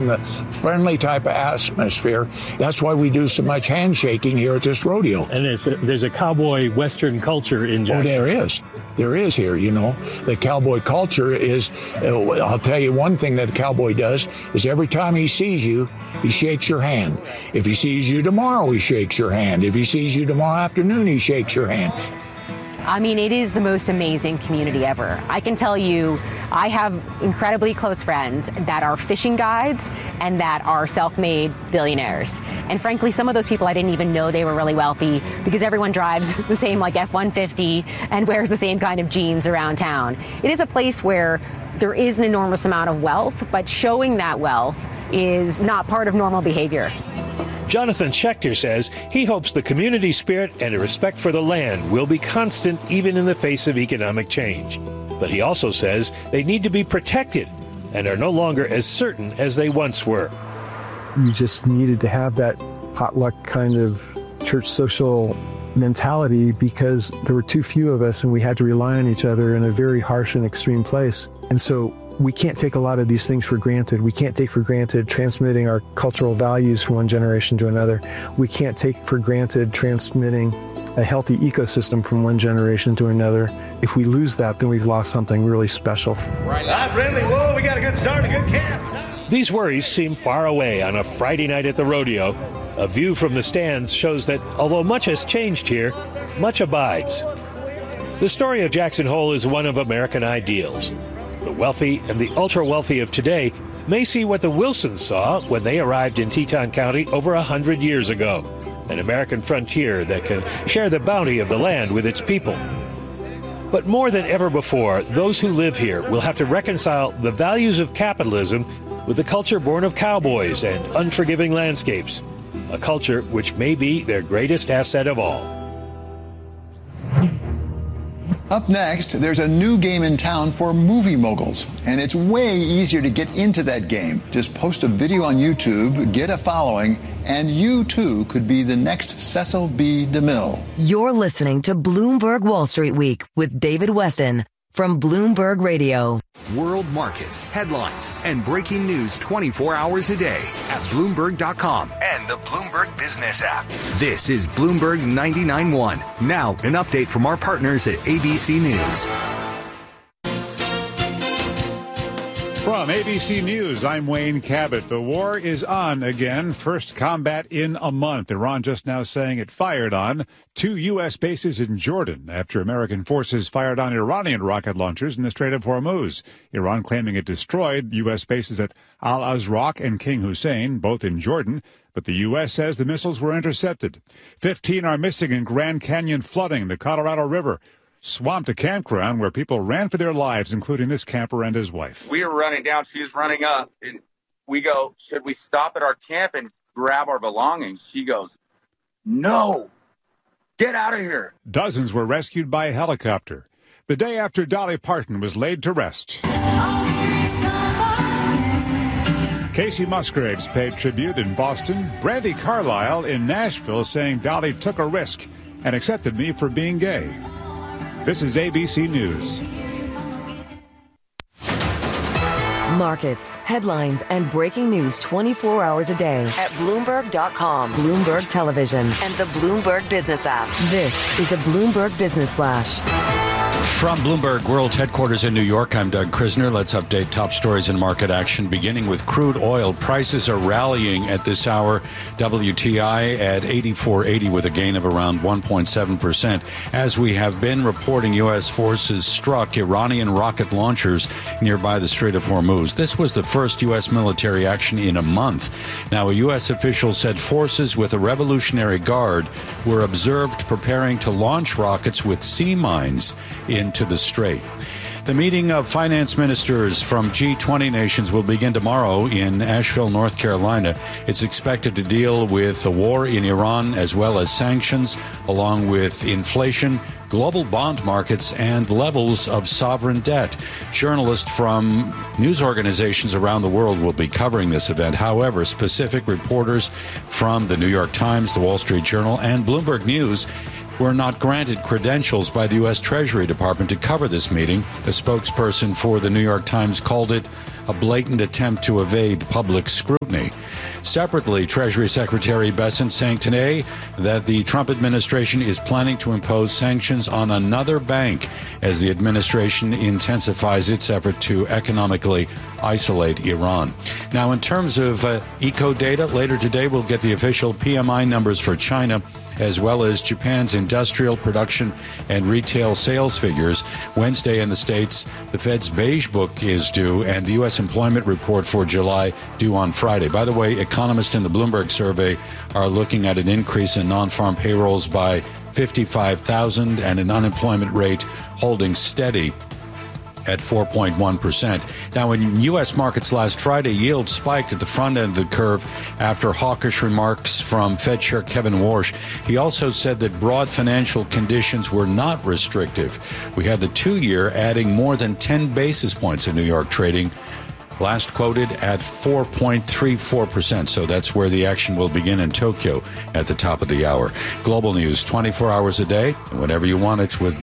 in a friendly type of atmosphere. That's why we do so much handshaking here at this rodeo. And there's a cowboy Western culture in Jackson. Oh, there is. There is here, you know. The cowboy culture is, I'll tell you one thing that a cowboy does is every time he sees you, he shakes your hand. If he sees you tomorrow, he shakes your hand. If he sees you tomorrow afternoon, he shakes your hand. I mean, it is the most amazing community ever. I can tell you, I have incredibly close friends that are fishing guides and that are self-made billionaires. And frankly, some of those people I didn't even know they were really wealthy because everyone drives the same like F-150 and wears the same kind of jeans around town. It is a place where there is an enormous amount of wealth, but showing that wealth is not part of normal behavior. Jonathan Schechter says he hopes the community spirit and a respect for the land will be constant even in the face of economic change. But he also says they need to be protected and are no longer as certain as they once were. You just needed to have that potluck kind of church social mentality because there were too few of us and we had to rely on each other in a very harsh and extreme place. And so we can't take a lot of these things for granted. We can't take for granted transmitting our cultural values from one generation to another. We can't take for granted transmitting a healthy ecosystem from one generation to another. If we lose that, then we've lost something really special. Right, Ridley. Whoa, we got a good start, a good camp. These worries seem far away on a Friday night at the rodeo. A view from the stands shows that although much has changed here, much abides. The story of Jackson Hole is one of American ideals. The wealthy and the ultra-wealthy of today may see what the Wilsons saw when they arrived in Teton County over 100 years ago, an American frontier that can share the bounty of the land with its people. But more than ever before, those who live here will have to reconcile the values of capitalism with the culture born of cowboys and unforgiving landscapes, a culture which may be their greatest asset of all. Up next, there's a new game in town for movie moguls, and it's way easier to get into that game. Just post a video on YouTube, get a following, and you too could be the next Cecil B. DeMille. You're listening to Bloomberg Wall Street Week with David Weston from Bloomberg Radio. World markets, headlines, and breaking news 24 hours a day at Bloomberg.com and the Bloomberg Business app. This is Bloomberg 99.1. Now, an update from our partners at ABC News. From ABC News, I'm Wayne Cabot. The war is on again. First combat in a month. Iran just now saying it fired on 2 U.S. bases in Jordan after American forces fired on Iranian rocket launchers in the Strait of Hormuz. Iran claiming it destroyed U.S. bases at Al-Azraq and King Hussein, both in Jordan. But the U.S. says the missiles were intercepted. 15 are missing in Grand Canyon flooding, the Colorado River swamped a campground where people ran for their lives, including this camper and his wife. We were running down. She was running up. And we go, should we stop at our camp and grab our belongings? She goes, no, get out of here. Dozens were rescued by a helicopter. The day after Dolly Parton was laid to rest. Casey Musgraves paid tribute in Boston. Brandi Carlile in Nashville saying Dolly took a risk and accepted me for being gay. This is ABC News. Markets, headlines, and breaking news 24 hours a day at Bloomberg.com, Bloomberg Television, and the Bloomberg Business app. This is a Bloomberg Business Flash. From Bloomberg World Headquarters in New York, I'm Doug Krisner. Let's update top stories in market action, beginning with crude oil. Prices are rallying at this hour. WTI at $84.80 with a gain of around 1.7%. As we have been reporting, U.S. forces struck Iranian rocket launchers nearby the Strait of Hormuz. This was the first U.S. military action in a month. Now, a U.S. official said forces with a Revolutionary Guard were observed preparing to launch rockets with sea mines into the strait. The meeting of finance ministers from G20 nations will begin tomorrow in Asheville, North Carolina. It's expected to deal with the war in Iran as well as sanctions, along with inflation, global bond markets, and levels of sovereign debt. Journalists from news organizations around the world will be covering this event. However, specific reporters from the New York Times, the Wall Street Journal, and Bloomberg News were not granted credentials by the U.S. Treasury Department to cover this meeting. A spokesperson for the New York Times called it a blatant attempt to evade public scrutiny. Separately, Treasury Secretary Bessent saying today that the Trump administration is planning to impose sanctions on another bank as the administration intensifies its effort to economically isolate Iran. Now, in terms of eco data, later today we'll get the official PMI numbers for China, as well as Japan's industrial production and retail sales figures. Wednesday in the States, the Fed's Beige Book is due, and the U.S. employment report for July due on Friday. By the way, economists in the Bloomberg survey are looking at an increase in non-farm payrolls by 55,000 and an unemployment rate holding steady at 4.1%. Now, in U.S. markets last Friday, yields spiked at the front end of the curve after hawkish remarks from Fed Chair Kevin Warsh. He also said that broad financial conditions were not restrictive. We had the 2-year adding more than 10 basis points in New York trading, last quoted at 4.34%. So that's where the action will begin in Tokyo at the top of the hour. Global news 24 hours a day, and whenever you want it with